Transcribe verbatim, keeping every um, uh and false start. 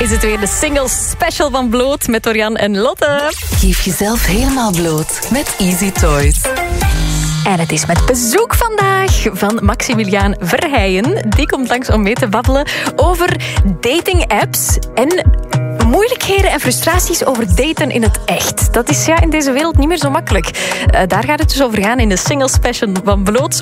is het weer de single special van Bloot met Dorian en Lotte. Geef jezelf helemaal bloot met Easy Toys. En het is met bezoek vandaag van Maximiliaan Verheijen. Die komt langs om mee te babbelen over dating-apps en moeilijkheden en frustraties over daten in het echt. Dat is ja in deze wereld niet meer zo makkelijk. Uh, daar gaat het dus over gaan in de single special van Bloot.